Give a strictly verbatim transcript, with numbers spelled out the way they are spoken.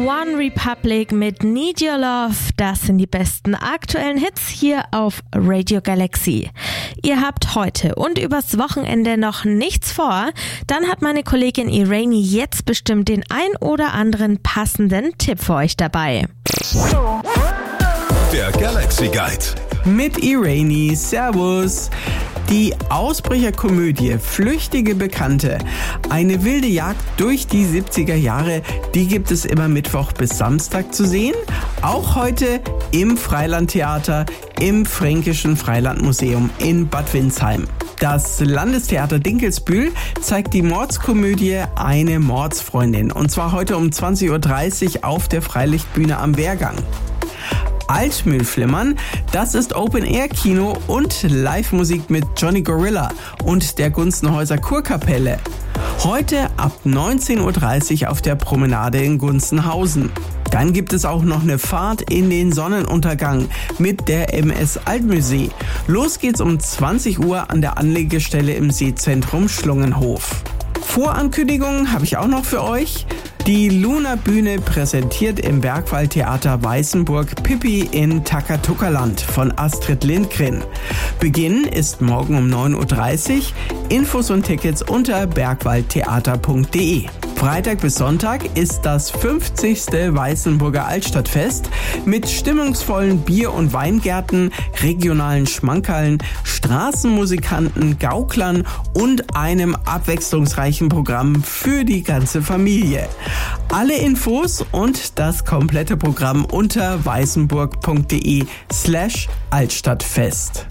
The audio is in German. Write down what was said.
One Republic mit Need Your Love, das sind die besten aktuellen Hits hier auf Radio Galaxy. Ihr habt heute und übers Wochenende noch nichts vor, dann hat meine Kollegin Irene jetzt bestimmt den ein oder anderen passenden Tipp für euch dabei. Der Galaxy Guide mit Irene. Servus. Die Ausbrecherkomödie Flüchtige Bekannte, eine wilde Jagd durch die siebziger Jahre, die gibt es immer Mittwoch bis Samstag zu sehen. Auch heute im Freilandtheater im Fränkischen Freilandmuseum in Bad Windsheim. Das Landestheater Dinkelsbühl zeigt die Mordskomödie Eine Mordsfreundin, und zwar heute um zwanzig Uhr dreißig auf der Freilichtbühne am Wehrgang. Altmühlflimmern, das ist Open-Air-Kino und Live-Musik mit Johnny Gorilla und der Gunzenhäuser Kurkapelle. Heute ab neunzehn Uhr dreißig auf der Promenade in Gunzenhausen. Dann gibt es auch noch eine Fahrt in den Sonnenuntergang mit der M S Altmusee. Los geht's um zwanzig Uhr an der Anlegestelle im Seezentrum Schlungenhof. Vorankündigungen habe ich auch noch für euch. Die Luna Bühne präsentiert im Bergwaldtheater Weißenburg Pippi in Takatuka-Land von Astrid Lindgren. Beginn ist morgen um neun Uhr dreißig. Infos und Tickets unter bergwaldtheater punkt de. Freitag bis Sonntag ist das fünfzigste Weißenburger Altstadtfest mit stimmungsvollen Bier- und Weingärten, regionalen Schmankerln, Straßenmusikanten, Gauklern und einem abwechslungsreichen Programm für die ganze Familie. Alle Infos und das komplette Programm unter weißenburg punkt de slash Altstadtfest.